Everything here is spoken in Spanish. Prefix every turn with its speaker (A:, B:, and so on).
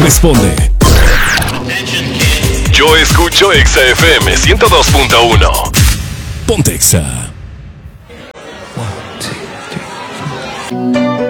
A: responde. Yo escucho Exa FM 102.1. Ponte Exa.